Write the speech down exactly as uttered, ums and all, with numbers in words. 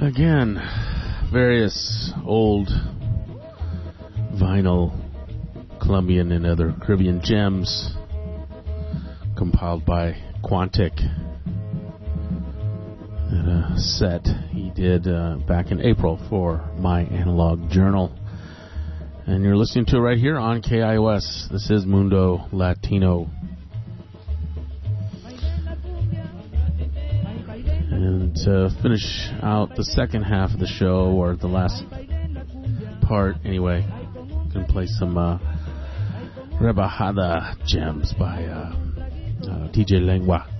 Again, various old vinyl, Colombian and other Caribbean gems compiled by Quantic. And a set he did uh, back in April for My Analog Journal. And you're listening to it right here on K I O S. This is Mundo Latino. And to finish out the second half of the show, or the last part anyway, going to play some uh, Rebajada gems by uh, uh, D J Lengua.